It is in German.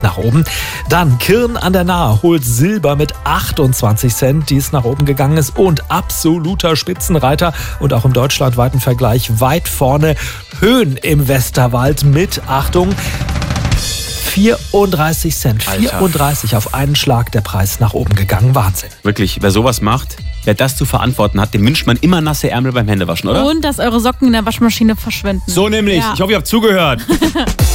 nach oben. Dann Kirn an der Nahe holt Silber mit 28 Cent, die es nach oben gegangen ist. Und absoluter Spitzenreiter und auch im deutschlandweiten Vergleich weit vorne Höhen im Westerwald mit, Achtung, 34 Cent. Alter. 34 auf einen Schlag der Preis nach oben gegangen. Wahnsinn. Wirklich, wer sowas macht, wer das zu verantworten hat, dem wünscht man immer nasse Ärmel beim Händewaschen, oder? Und dass eure Socken in der Waschmaschine verschwinden. So nämlich. Ja. Ich hoffe, ihr habt zugehört.